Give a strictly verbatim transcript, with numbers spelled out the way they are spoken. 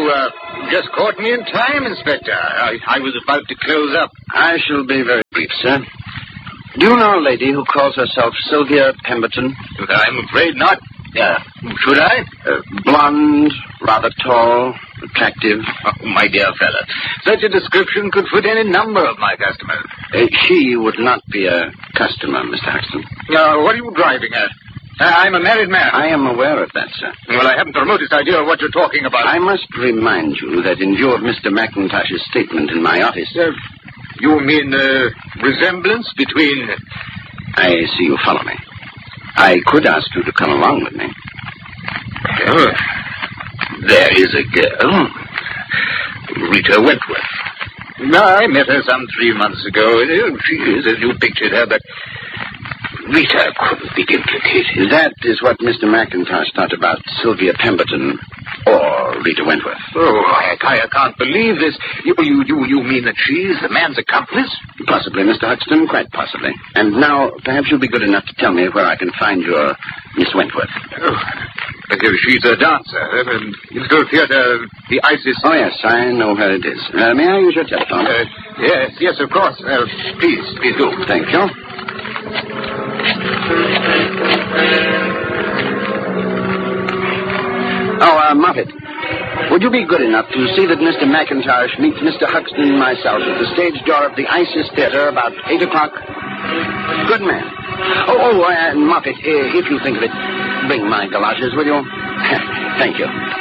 uh, just caught me in time, Inspector. I, I was about to close up. I shall be very brief, sir. Do you know a lady who calls herself Sylvia Pemberton? I'm afraid not. Uh, should I? Uh, blonde, rather tall, attractive. Oh, my dear fellow, such a description could fit any number of my customers. Uh, she would not be a customer, Mister Huxton. Uh, what are you driving at? Uh, I'm a married man. I am aware of that, sir. Well, I haven't the remotest idea of what you're talking about. I must remind you that in view of Mister McIntosh's statement in my office... Uh, you mean uh, resemblance between... I see you follow me. I could ask you to come along with me. Oh, there is a girl, Rita Wentworth. No, I met her some three months ago. She is as you pictured her, but Rita couldn't be implicated. That is what Mister McIntosh thought about Sylvia Pemberton or Rita Wentworth. Oh, I, I can't believe this. You, you, you, you mean that she's the man's accomplice? Possibly, Mister Huxton, quite possibly. And now, perhaps you'll be good enough to tell me where I can find your Miss Wentworth. Oh, because she's a dancer. Um, Little Theater, the Isis... Oh, yes, I know where it is. Uh, may I use your telephone? Uh, yes, yes, of course. Uh, please, please do. Thank you. Oh, uh, Moffat, would you be good enough to see that Mister McIntosh meets Mister Huxton and myself at the stage door of the Isis Theater about eight o'clock? Good man. Oh, oh, uh, Moffat, uh, if you think of it, bring my galoshes, will you? Thank you.